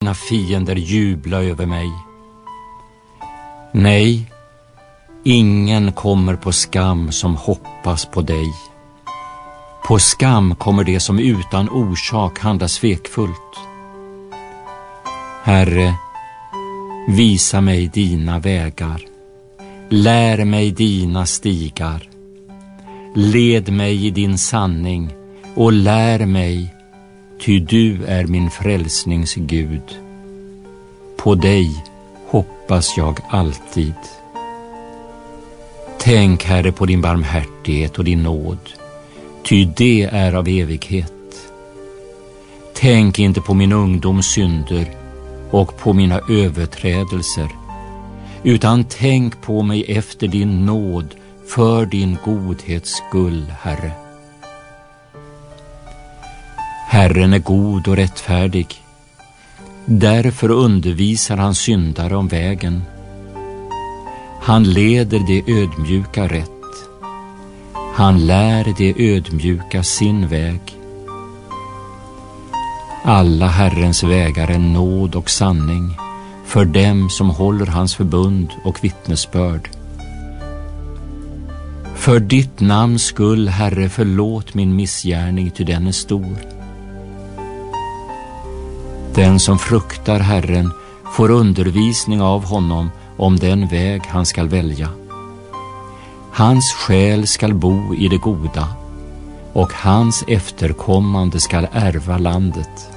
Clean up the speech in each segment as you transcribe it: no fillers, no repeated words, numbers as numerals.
mina fiender jubla över mig. Nej, ingen kommer på skam som hoppas på dig. På skam kommer det som utan orsak handlar svekfullt. Herre, visa mig dina vägar. Lär mig dina stigar. Led mig i din sanning och lär mig, ty du är min frälsnings Gud. På dig hoppas jag alltid. Tänk, Herre, på din barmhärtighet och din nåd, ty det är av evighet. Tänk inte på min ungdoms synder och på mina överträdelser, utan tänk på mig efter din nåd, för din godhets skull, Herre. Herren är god och rättfärdig. Därför undervisar han syndare om vägen. Han leder de ödmjuka rätt. Han lär de ödmjuka sin väg. Alla Herrens vägar är nåd och sanning för dem som håller hans förbund och vittnesbörd. För ditt namns skull, Herre, förlåt min missgärning, ty den är stor. Den som fruktar Herren får undervisning av honom om den väg han skall välja. Hans själ skall bo i det goda, och hans efterkommande skall ärva landet.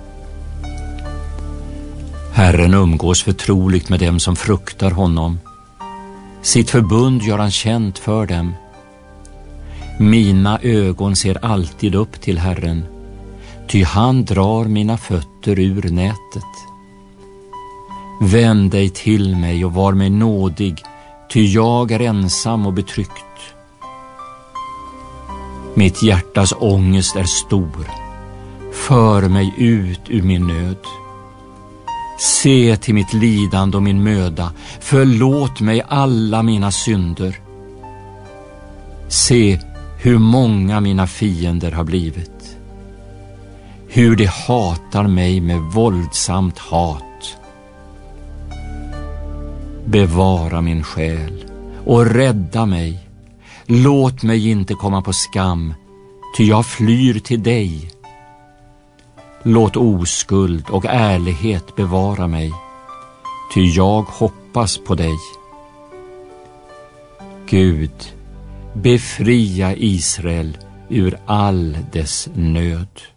Herren umgås förtroligt med dem som fruktar honom. Sitt förbund gör han känt för dem. Mina ögon ser alltid upp till Herren, ty han drar mina fötter ur nätet. Vänd dig till mig och var mig nådig, ty jag är ensam och betryckt. Mitt hjärtas ångest är stor. För mig ut ur min nöd. Se till mitt lidande och min möda. Förlåt mig alla mina synder. Se hur många mina fiender har blivit. Hur de hatar mig med våldsamt hat. Bevara min själ och rädda mig. Låt mig inte komma på skam, ty jag flyr till dig. Låt oskuld och ärlighet bevara mig, ty jag hoppas på dig. Gud, befria Israel ur all dess nöd.